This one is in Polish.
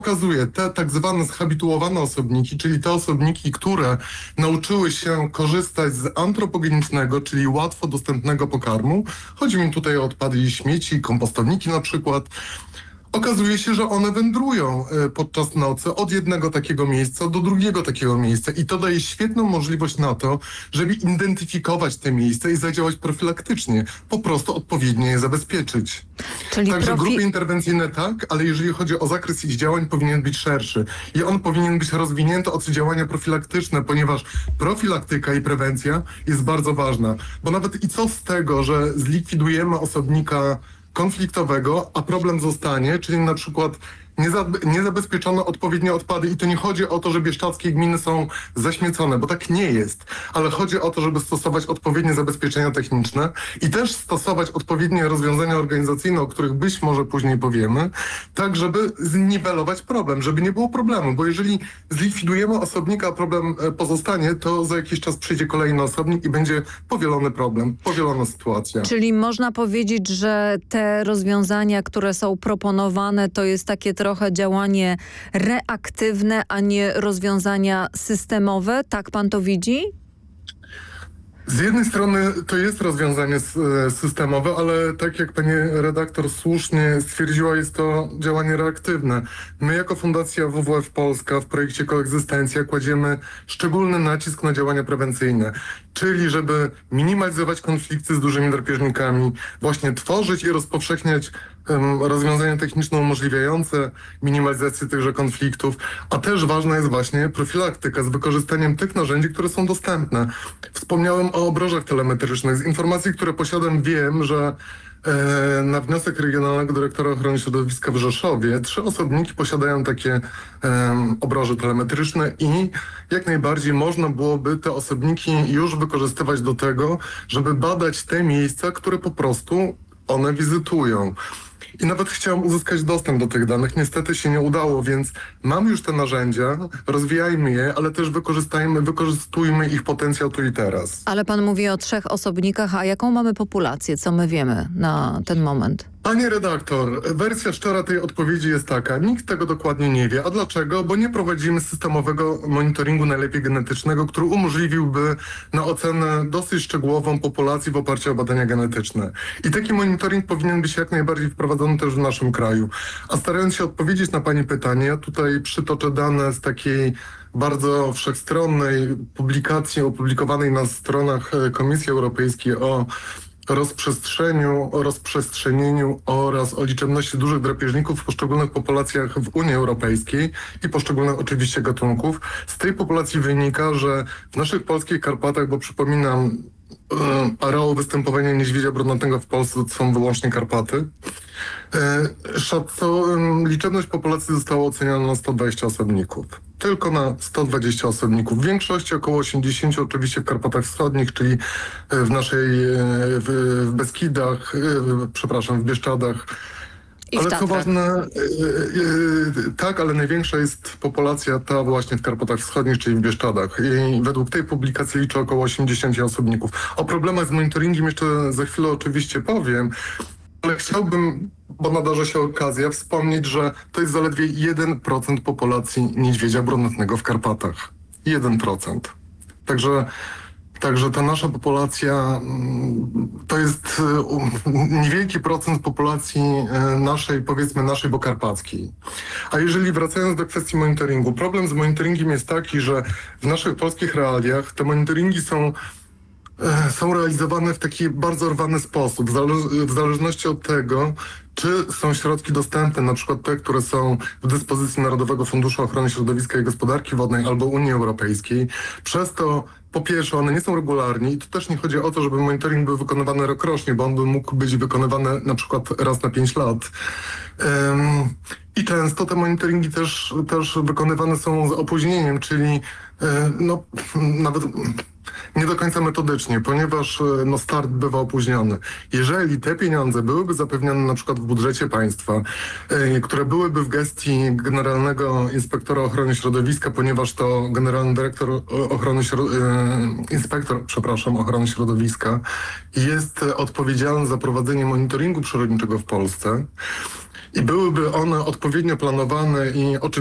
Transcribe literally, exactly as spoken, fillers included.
okazuje, te tak zwane zhabituowane osobniki, czyli te osobniki, które nauczyły się korzystać z antropogenicznego, czyli łatwo dostępnego pokarmu, chodzi mi tutaj o odpady i śmieci, kompostowniki na przykład, okazuje się, że one wędrują e, podczas nocy od jednego takiego miejsca do drugiego takiego miejsca i to daje świetną możliwość na to, żeby identyfikować te miejsca i zadziałać profilaktycznie, po prostu odpowiednio je zabezpieczyć. Czyli Także profi... grupy interwencyjne tak, ale jeżeli chodzi o zakres ich działań, powinien być szerszy. I on powinien być rozwinięty od działania profilaktyczne, ponieważ profilaktyka i prewencja jest bardzo ważna. Bo nawet i co z tego, że zlikwidujemy osobnika konfliktowego, a problem zostanie, czyli na przykład niezabezpieczone odpowiednio odpady i to nie chodzi o to, że bieszczadzkie gminy są zaśmiecone, bo tak nie jest, ale chodzi o to, żeby stosować odpowiednie zabezpieczenia techniczne i też stosować odpowiednie rozwiązania organizacyjne, o których być może później powiemy, tak żeby zniwelować problem, żeby nie było problemu, bo jeżeli zlikwidujemy osobnika, a problem pozostanie, to za jakiś czas przyjdzie kolejny osobnik i będzie powielony problem, powielona sytuacja. Czyli można powiedzieć, że te rozwiązania, które są proponowane, to jest takie trochę działanie reaktywne, a nie rozwiązania systemowe. Tak pan to widzi? Z jednej strony to jest rozwiązanie systemowe, ale tak jak pani redaktor słusznie stwierdziła, jest to działanie reaktywne. My jako Fundacja W W F Polska w projekcie Koegzystencja kładziemy szczególny nacisk na działania prewencyjne, czyli żeby minimalizować konflikty z dużymi drapieżnikami, właśnie tworzyć i rozpowszechniać um, rozwiązania techniczne umożliwiające minimalizację tychże konfliktów, a też ważna jest właśnie profilaktyka z wykorzystaniem tych narzędzi, które są dostępne. Wspomniałem o obrożach telemetrycznych. Z informacji, które posiadam, wiem, że e, na wniosek Regionalnego Dyrektora Ochrony Środowiska w Rzeszowie trzy osobniki posiadają takie e, obroże telemetryczne i jak najbardziej można byłoby te osobniki już wykorzystywać do tego, żeby badać te miejsca, które po prostu one wizytują. I nawet chciałem uzyskać dostęp do tych danych. Niestety się nie udało, więc mamy już te narzędzia, rozwijajmy je, ale też wykorzystajmy, wykorzystujmy ich potencjał tu i teraz. Ale pan mówi o trzech osobnikach, a jaką mamy populację? Co my wiemy na ten moment? Panie redaktor, wersja szczera tej odpowiedzi jest taka. Nikt tego dokładnie nie wie. A dlaczego? Bo nie prowadzimy systemowego monitoringu najlepiej genetycznego, który umożliwiłby na ocenę dosyć szczegółową populacji w oparciu o badania genetyczne. I taki monitoring powinien być jak najbardziej wprowadzony też w naszym kraju. A starając się odpowiedzieć na pani pytanie, ja tutaj przytoczę dane z takiej bardzo wszechstronnej publikacji opublikowanej na stronach Komisji Europejskiej o rozprzestrzeniu, o rozprzestrzenieniu oraz o liczebności dużych drapieżników w poszczególnych populacjach w Unii Europejskiej i poszczególnych oczywiście gatunków. Z tej populacji wynika, że w naszych polskich Karpatach, bo przypominam, areał występowania niedźwiedzia brunatnego w Polsce to są wyłącznie Karpaty. Szaco, liczebność populacji została oceniona na sto dwadzieścia osobników. Tylko na sto dwadzieścia osobników. W większości około osiemdziesiąt oczywiście w Karpatach Wschodnich, czyli w naszej, w, w Beskidach, przepraszam, w Bieszczadach. I ale w co ważne, yy, yy, tak, ale największa jest populacja ta właśnie w Karpatach Wschodnich, czyli w Bieszczadach. I według tej publikacji liczy około osiemdziesiąt osobników. O problemach z monitoringiem jeszcze za chwilę oczywiście powiem, ale chciałbym, bo nadarza się okazja, wspomnieć, że to jest zaledwie jeden procent populacji niedźwiedzia brunatnego w Karpatach. jeden procent. Także Także ta nasza populacja to jest niewielki procent populacji naszej, powiedzmy naszej bokarpackiej. A jeżeli wracając do kwestii monitoringu, problem z monitoringiem jest taki, że w naszych polskich realiach te monitoringi są są realizowane w taki bardzo rwany sposób, w, zale- w zależności od tego, czy są środki dostępne, na przykład te, które są w dyspozycji Narodowego Funduszu Ochrony Środowiska i Gospodarki Wodnej albo Unii Europejskiej. Przez to po pierwsze, one nie są regularnie i tu też nie chodzi o to, żeby monitoring był wykonywany rokrocznie, bo on by mógł być wykonywany na przykład raz na pięć lat. Um, I często te monitoringi też, też wykonywane są z opóźnieniem, czyli um, no, nawet nie do końca metodycznie, ponieważ no, start bywa opóźniony. Jeżeli te pieniądze byłyby zapewnione na przykład w budżecie państwa, y, które byłyby w gestii Generalnego Inspektora Ochrony Środowiska, ponieważ to Generalny Dyrektor Ochrony Środowiska, y, Inspektor, przepraszam, Ochrony Środowiska jest odpowiedzialny za prowadzenie monitoringu przyrodniczego w Polsce. i byłyby one odpowiednio planowane i oczywiście